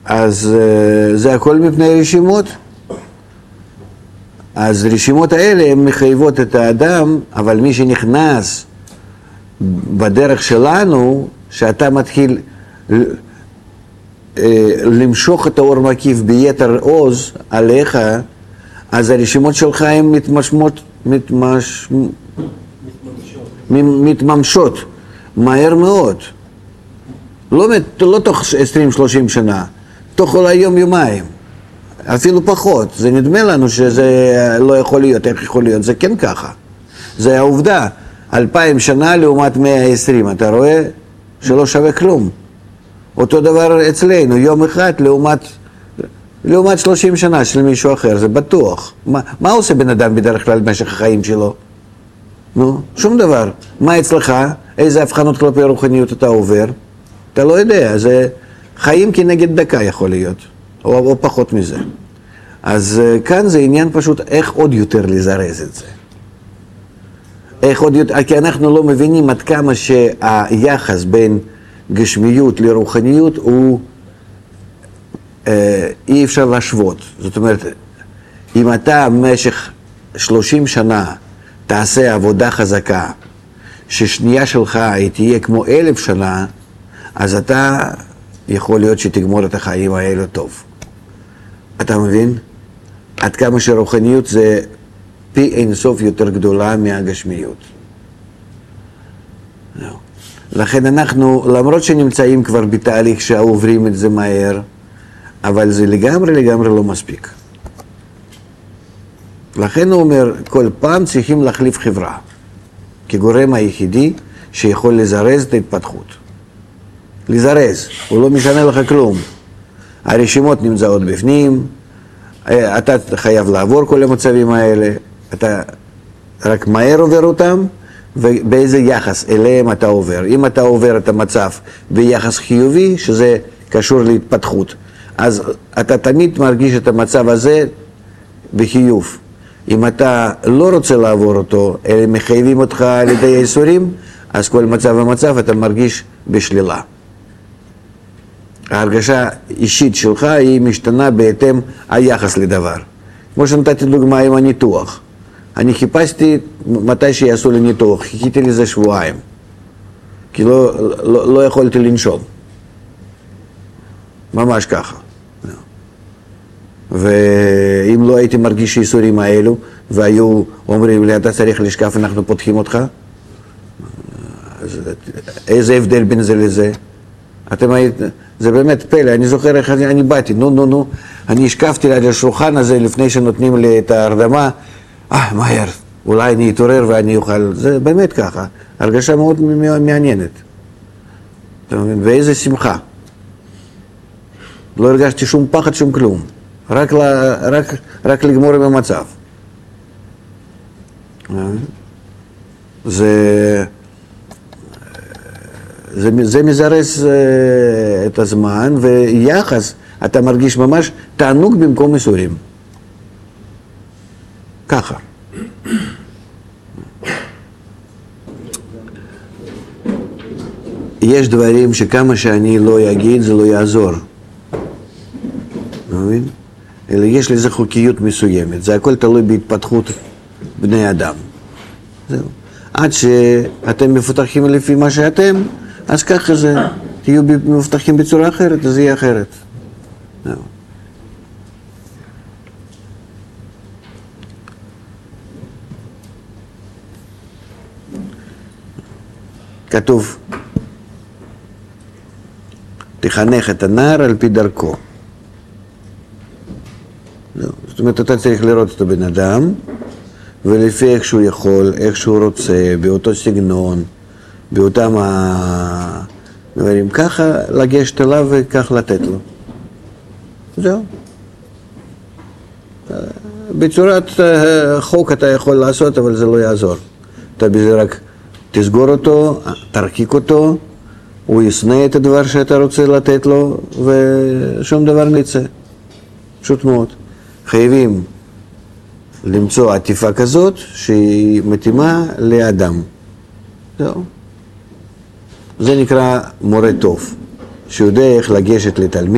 אז זה הכל מפני רשימות. אז רשימות האלה הן מחייבות את האדם, אבל מי שנכנס בדרך שלנו, שאתה מתחיל למשוך את האור מקיף ביתר עוז עליך, אז הרשימות שלך הן מתממשות מהר מאוד. לא תוך 20-30 שנה, תוך אולי יום-יומיים, אפילו פחות. זה נדמה לנו שזה לא יכול להיות, איך יכול להיות? זה כן ככה. זה העובדה. 2000 שנה לעומת 120, אתה רואה שלא שווה כלום. אותו דבר אצלנו, יום אחד לעומת 30 שנה של מישהו אחר, זה בטוח. מה עושה בן אדם בדרך כלל במשך החיים שלו? נו, שום דבר. מה אצלך? איזה הבחנות כלפי רוחניות אתה עובר? אתה לא יודע, זה חיים כנגד דקה יכול להיות, או פחות מזה. אז כאן זה עניין פשוט איך עוד יותר לזרז את זה. איך עוד יותר, כי אנחנו לא מבינים עד כמה שהיחס בין גשמיות לרוחניות הוא אי אפשר להשוות. זאת אומרת, אם אתה במשך 30 שנה תעשה עבודה חזקה, ששנייה שלך תהיה כמו 1000 שנה, אז אתה יכול להיות שתגמור את החיים האלה טוב. אתה מבין? עד כמה שרוחניות זה פי אינסוף יותר גדולה מהגשמיות. לכן אנחנו, למרות שנמצאים כבר בתהליך שעוברים את זה מהר, אבל זה לגמרי לא מספיק. לכן הוא אומר, כל פעם צריכים להחליף חברה, כגורם היחידי שיכול לזרז את ההתפתחות. לזרז, הוא לא משנה לך כלום. הרשימות נמצאות בפנים, אתה חייב לעבור כל המצבים האלה, אתה רק מהר עובר אותם, ובאיזה יחס אליהם אתה עובר. אם אתה עובר את המצב ביחס חיובי, שזה קשור להתפתחות, אז אתה תמיד מרגיש את המצב הזה בחיוב. אם אתה לא רוצה לעבור אותו, אלא מחייבים אותך על ידי האיסורים, אז כל מצב ומצב אתה מרגיש בשלילה. ההרגשה אישית שלך היא משתנה בהתאם היחס לדבר. כמו שנתתי דוגמה עם הניתוח. אני חיפשתי מתי שיעשו לי ניתוח, חיכיתי לזה שבועיים, כי לא יכולתי לנשום. ממש ככה. ואם לא הייתי מרגיש איסורים האלו, והיו אומרים לי, אתה צריך לשקף, אנחנו פותחים אותך, אז איזה הבדל בין זה לזה? זה באמת פלא, אני זוכר איך אני באתי, נו, אני השקפתי על השולחן הזה לפני שנותנים לי את ההרדמה, מהר, אולי אני אתעורר ואני אוכל, זה באמת ככה, הרגשה מאוד מעניינת. ואיזה שמחה. לא הרגשתי שום פחד, שום כלום. רק לגמור עם המצב. זה מזרז את הזמן, ויחס, אתה מרגיש ממש תענוג במקום איסורים. ככה. יש דברים שכמה שאני לא אגיד, זה לא יעזור. מבין? אלא יש לזה חוקיות מסוימת. זה הכל תלוי בהתפתחות בני אדם. זהו. עד שאתם מפותחים לפי מה שאתם, אז ככה זה. תהיו מפותחים בצורה אחרת, אז זה יהיה אחרת. זהו. כתוב, תחנך את הנער על פי דרכו. זאת אומרת, אתה צריך לראות את הבן אדם, ולפי איך שהוא יכול, איך שהוא רוצה, באותו סגנון, באותם הדברים, ככה לגשת אליו וכך לתת לו. זהו. בצורת חוק אתה יכול לעשות, אבל זה לא יעזור. אתה בזה רק תסגור אותו, תרחיק אותו, הוא ישנא את הדבר שאתה רוצה לתת לו, ושום דבר נצא. פשוט מאוד. חייבים למצוא עטיפה כזאת שהיא מתאימה לאדם. זהו. זה נקרא מורה טוב, שיודע איך לגשת לתלמיד.